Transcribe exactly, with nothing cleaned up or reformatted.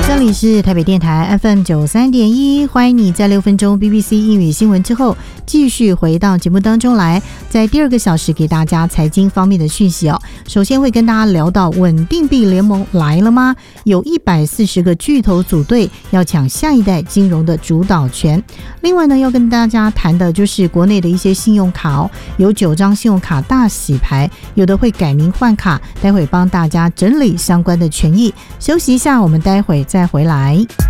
这里是台北电台 F M 九十三点一，欢迎你在六分钟 B B C 英语新闻之后继续回到节目当中来，在第二个小时给大家财经方面的讯息哦。首先会跟大家聊到稳定币联盟来了吗？有一百四十个巨头组队要抢下一代金融的主导权。另外呢，要跟大家谈的就是国内的一些信用卡哦，有九张信用卡大洗牌，有的会改名换卡，待会帮大家整理相关的权益。休息一下，我们待会再回来。